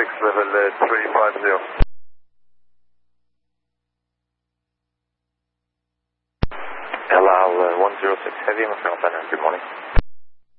level 350. El Al 106 Heavy, Mr. Alpine, good morning.